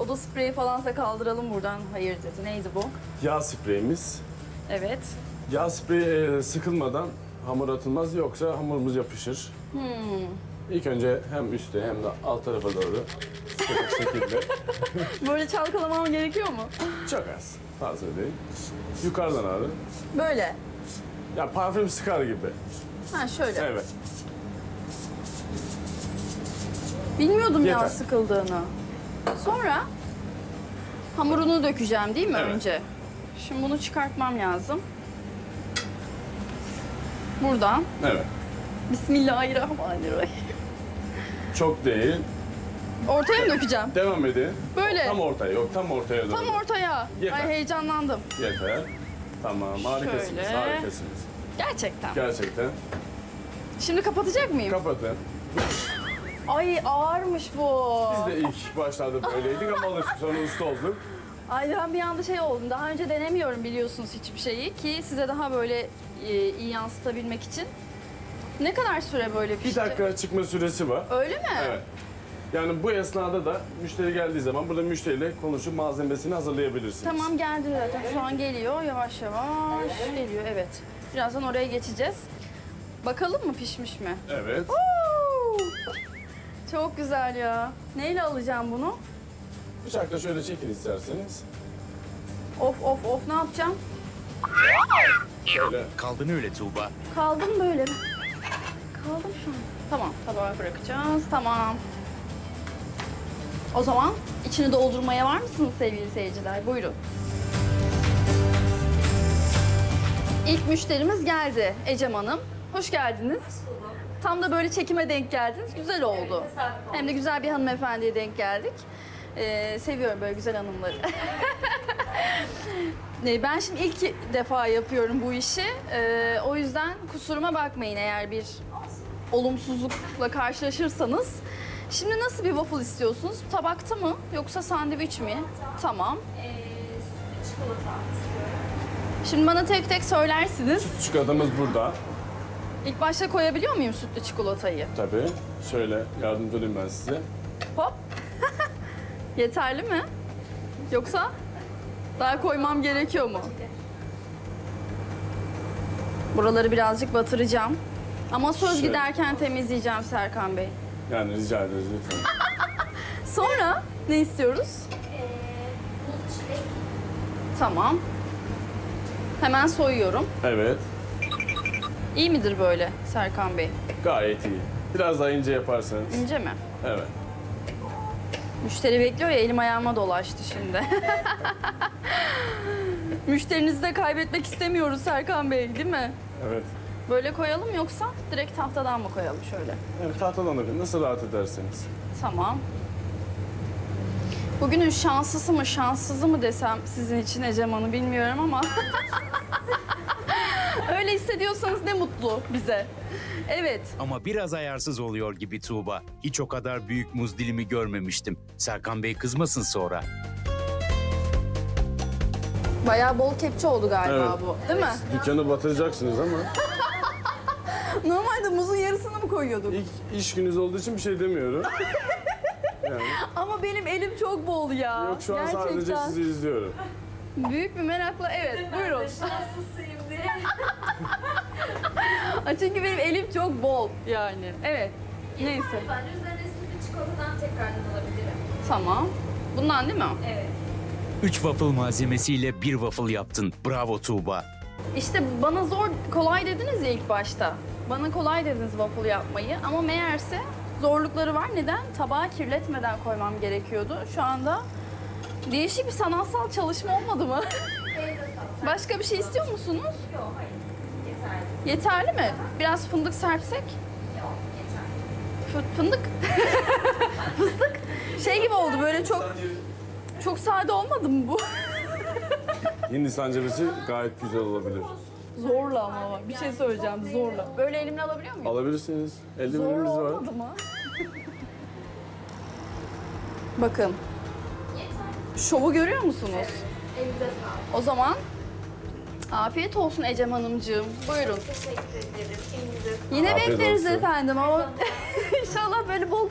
Oda spreyi falansa kaldıralım buradan. Hayır dedi. Neydi bu? Yağ spreyimiz. Evet. Yağ spreyi sıkılmadan hamur atılmaz yoksa hamurumuz yapışır. İlk önce hem üstte hem de alt tarafa doğru sıkacak şekilde. Böyle çalkalamam gerekiyor mu? Çok az. Fazla değil. Yukarıdan abi. Böyle. Ya parfüm sıkar gibi. Ha şöyle. Evet. Bilmiyordum Yeter. ya sıkıldığını. Sonra hamurunu dökeceğim değil mi Evet. önce? Şimdi bunu çıkartmam lazım. Buradan. Evet. Bismillahirrahmanirrahim. Çok değil. Ortaya mı dökeceğim? Devam edin. Böyle. Tam ortaya. Yok tam ortaya doğru. Tam ortaya. Yeter. Ay heyecanlandım. Yeter. Tamam harikasınız. Şöyle. Harikasınız. Gerçekten. Gerçekten. Şimdi kapatacak mıyım? Kapatın. Ay ağırmış bu. Biz de ilk başlarda böyleydik ama alıştık sonra usta olduk. Ay ben bir anda şey oldum. Daha önce denemiyorum biliyorsunuz hiçbir şeyi ki size daha böyle iyi yansıtabilmek için. Ne kadar süre böyle Bir pişecek? dakika çıkma süresi var. Öyle mi? Evet. Yani bu esnada da müşteri geldiği zaman burada müşteriyle konuşup malzemesini hazırlayabilirsiniz. Tamam geldi zaten. Şu an geliyor. Yavaş yavaş geliyor. Evet. Birazdan oraya geçeceğiz. Bakalım mı pişmiş mi? Evet. Oo! Çok güzel ya. Neyle alacağım bunu? Bıçakla şöyle çekin isterseniz. Of of of ne yapacağım? Şöyle. Kaldın öyle Tuğba. Kaldım böyle. Kaldım şu an. Tamam tabağa bırakacağız. Tamam. O zaman içini doldurmaya var mısınız sevgili seyirciler? Buyurun. İlk müşterimiz geldi Ecem Hanım. Hoş geldiniz. Tam da böyle çekime denk geldiniz. Güzel oldu. Hem de güzel bir hanımefendiye denk geldik. Seviyorum böyle güzel hanımları. Ben şimdi ilk defa yapıyorum bu işi. O yüzden kusuruma bakmayın eğer bir olumsuzlukla karşılaşırsanız. Şimdi nasıl bir waffle istiyorsunuz? Tabakta mı yoksa sandviç mi? Tamam. Çikolata istiyorum. Şimdi bana tek tek söylersiniz. Çikolatamız burada. İlk başta koyabiliyor muyum sütlü çikolatayı? Tabii. Şöyle yardımcı olayım ben size. Hop. Yeterli mi? Yoksa daha koymam gerekiyor mu? Buraları birazcık batıracağım. Ama söz Şöyle. giderken temizleyeceğim Serkan Bey. Yani rica ederiz lütfen. Sonra ne istiyoruz? Muz çilek. Tamam. Hemen soyuyorum. Evet. İyi midir böyle Serkan Bey? Gayet iyi. Biraz daha ince yaparsanız. İnce mi? Evet. Müşteri bekliyor ya elim ayağıma dolaştı şimdi. Müşterinizi de kaybetmek istemiyoruz Serkan Bey değil mi? Evet. Böyle koyalım yoksa direkt tahtadan mı koyalım şöyle? Evet tahtadan da nasıl rahat ederseniz. Tamam. Bugünün şanslısı mı şanssızı mı desem sizin için Ecem Hanım bilmiyorum ama. Öyle hissediyorsanız ne mutlu bize. Evet. Ama biraz ayarsız oluyor gibi Tuğba. Hiç o kadar büyük muz dilimi görmemiştim. Serkan Bey kızmasın sonra. Bayağı bol kepçe oldu galiba Evet. bu. Değil mi? Dükkanı batıracaksınız ama Normalde muzun yarısını mı koyuyorduk? ilk iş gününüz olduğu için bir şey demiyorum. Yani Ama benim elim çok bol ya. yok şu an sadece Gerçekten. sizi izliyorum. Büyük bir merakla evet buyurun. Şanslısıyım diye. Çünkü benim elim çok bol yani. Evet. Neyse. Ben üzerine sütlü çikolatadan tekrardan alabilirim. Tamam. Bundan değil mi? Evet. 3 waffle malzemesiyle bir waffle yaptın. Bravo Tuğba. İşte bana zor, kolay dediniz ya ilk başta. Bana kolay dediniz waffle yapmayı ama meğerse zorlukları var. Neden? Tabağı kirletmeden koymam gerekiyordu. Şu anda değişik bir sanatsal çalışma olmadı mı? Teyze sağ. Başka bir şey istiyor musunuz? Yok hayır. Yeterli. Yeterli mi? Biraz fındık serpsek? Yok yeterli. Fındık? Fıstık? Şey gibi oldu böyle çok sade olmadı mı bu? Hindistan cevizi gayet güzel olabilir. Zorla ama bak, bir şey söyleyeceğim zorla. Böyle elimle alabiliyor muyum? Alabilirsiniz. Zorla Eldivenimiz var. olmadı mı? Bakın. Şovu görüyor musunuz? Elinize sağlık. O zaman afiyet olsun Ecem Hanımcığım. Buyurun. Teşekkür ederim. Elinize sağlık. Yine Afiyet bekleriz olsun. efendim ama inşallah böyle bol